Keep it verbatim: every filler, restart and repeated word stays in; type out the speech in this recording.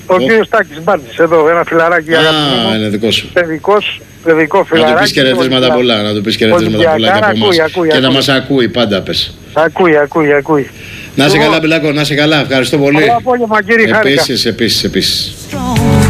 Ο κύριος Τάκης Μπάρτης, εδώ, ένα φιλαράκι αγαπημένο. Α, είναι δικό σου. Παιδικός, παιδικό φιλαράκι. Να του πεις χαιρετίσματα πολλά, να του πεις χαιρετίσματα πολλά και από εμάς. Ακούει, και ακούει. να μας ακούει πάντα πες. Ακούει, ακούει, ακούει. Να είσαι καλά, Μπελάκο, να είσαι καλά. Ευχαριστώ πολύ. Καλό απόγευμα, κύριε. Επίσης, επίσης, επίσης.